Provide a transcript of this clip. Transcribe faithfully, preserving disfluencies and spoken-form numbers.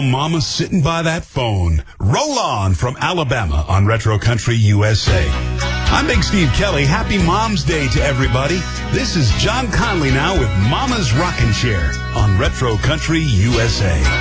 Mama sitting by that phone. Roll on from Alabama on Retro Country U S A. I'm Big Steve Kelly. Happy Mom's Day to everybody. This is John Conley now with Mama's Rockin' Chair on Retro Country U S A.